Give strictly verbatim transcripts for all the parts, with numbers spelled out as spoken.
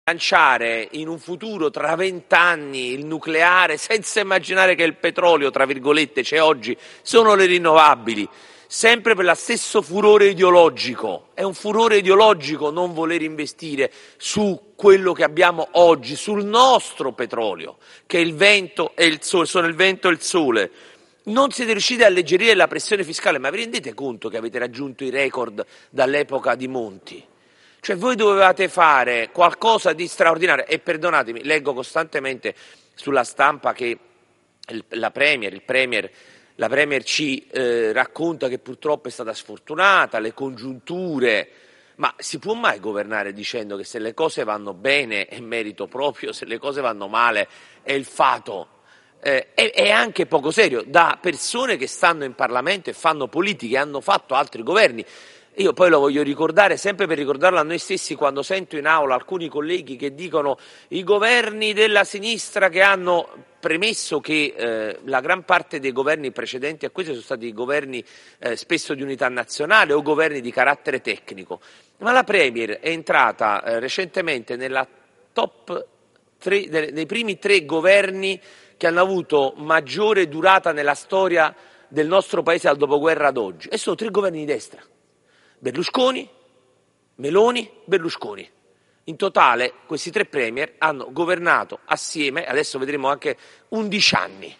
lanciare in un futuro tra vent'anni il nucleare senza immaginare che il petrolio, tra virgolette, c'è oggi, sono le rinnovabili, sempre per lo stesso furore ideologico. È un furore ideologico non voler investire su quello che abbiamo oggi, sul nostro petrolio, che è il vento e il sole, sono il vento e il sole. Non siete riusciti a alleggerire la pressione fiscale, ma vi rendete conto che avete raggiunto i record dall'epoca di Monti? Cioè voi dovevate fare qualcosa di straordinario e perdonatemi, leggo costantemente sulla stampa che il, la Premier, il Premier, la Premier ci eh, racconta che purtroppo è stata sfortunata, le congiunture, ma si può mai governare dicendo che se le cose vanno bene è merito proprio, se le cose vanno male è il fato? Eh, è, è anche poco serio da persone che stanno in Parlamento e fanno politiche, hanno fatto altri governi. Io poi lo voglio ricordare, sempre per ricordarlo a noi stessi, quando sento in aula alcuni colleghi che dicono i governi della sinistra che hanno premesso che eh, la gran parte dei governi precedenti a questi sono stati governi eh, spesso di unità nazionale o governi di carattere tecnico. Ma la Premier è entrata eh, recentemente nella top tre, nei primi tre governi che hanno avuto maggiore durata nella storia del nostro Paese dal dopoguerra ad oggi, e sono tre governi di destra. Berlusconi, Meloni, Berlusconi. In totale questi tre premier hanno governato assieme, adesso vedremo anche undici anni.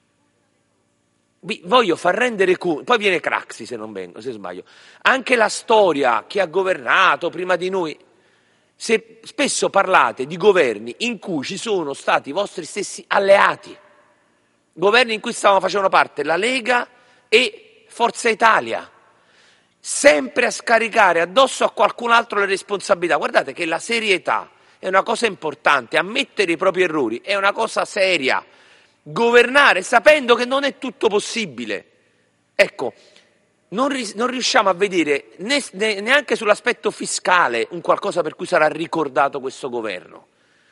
Vi voglio far rendere conto, poi viene Craxi se non vengo, se sbaglio. Anche la storia che ha governato prima di noi, se spesso parlate di governi in cui ci sono stati i vostri stessi alleati, governi in cui stavano facendo parte la Lega e Forza Italia, sempre a scaricare addosso a qualcun altro le responsabilità. Guardate che la serietà è una cosa importante, ammettere i propri errori è una cosa seria, governare sapendo che non è tutto possibile. Ecco, non, ri- non riusciamo a vedere ne- ne- neanche sull'aspetto fiscale un qualcosa per cui sarà ricordato questo governo.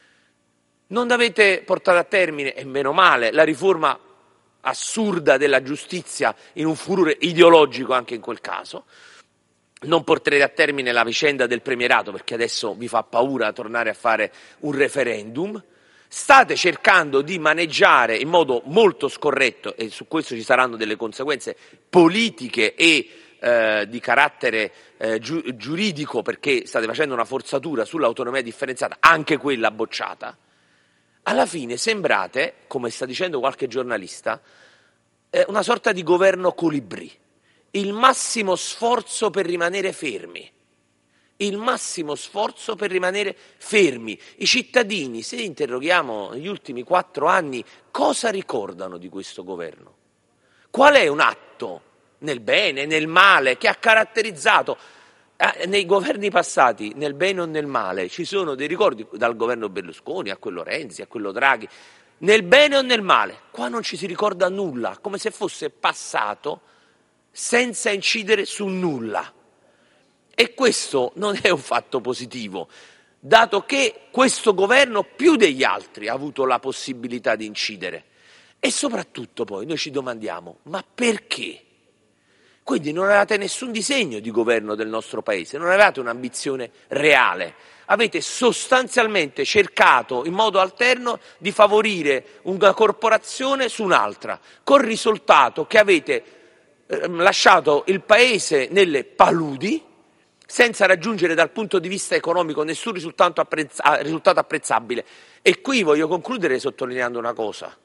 Non avete portato a termine, e meno male, la riforma assurda della giustizia in un furore ideologico anche in quel caso. Non porterete a termine la vicenda del premierato perché adesso vi fa paura tornare a fare un referendum. State cercando di maneggiare in modo molto scorretto, e su questo ci saranno delle conseguenze politiche e eh, di carattere eh, giu- giuridico, perché state facendo una forzatura sull'autonomia differenziata, anche quella bocciata. Alla fine sembrate, come sta dicendo qualche giornalista, eh, una sorta di governo colibrì. Il massimo sforzo per rimanere fermi. Il massimo sforzo per rimanere fermi. I cittadini, se interroghiamo negli ultimi quattro anni, cosa ricordano di questo governo? Qual è un atto, nel bene, nel male, che ha caratterizzato eh, nei governi passati, nel bene o nel male? Ci sono dei ricordi, dal governo Berlusconi a quello Renzi, a quello Draghi, nel bene o nel male? Qua non ci si ricorda nulla, come se fosse passato senza incidere su nulla. E questo non è un fatto positivo, dato che questo governo più degli altri ha avuto la possibilità di incidere. E soprattutto poi noi ci domandiamo, ma perché? Quindi non avevate nessun disegno di governo del nostro Paese, non avevate un'ambizione reale. Avete sostanzialmente cercato in modo alterno di favorire una corporazione su un'altra, col risultato che avete eh, lasciato il Paese nelle paludi, senza raggiungere dal punto di vista economico nessun risultato, apprezza- risultato apprezzabile. E qui voglio concludere sottolineando una cosa.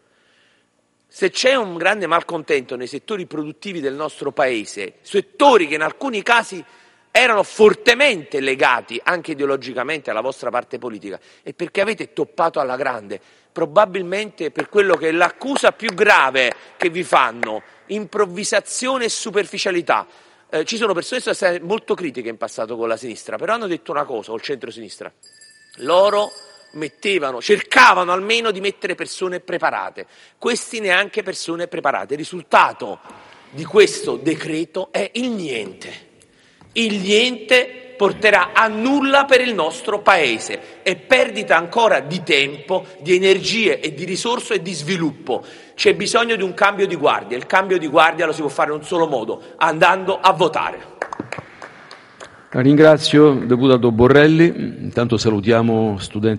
Se c'è un grande malcontento nei settori produttivi del nostro Paese, settori che in alcuni casi erano fortemente legati anche ideologicamente alla vostra parte politica, è perché avete toppato alla grande, probabilmente per quello che è l'accusa più grave che vi fanno, improvvisazione e superficialità. Eh, ci sono persone che sono state molto critiche in passato con la sinistra, però hanno detto una cosa, col centro-sinistra. Loro mettevano, cercavano almeno di mettere persone preparate. Questi neanche persone preparate. Il risultato di questo decreto è il niente. Il niente porterà a nulla per il nostro Paese e perdita ancora di tempo, di energie e di risorse e di sviluppo. C'è bisogno di un cambio di guardia. Il cambio di guardia lo si può fare in un solo modo, andando a votare. Ringrazio il deputato Borrelli, intanto salutiamo studenti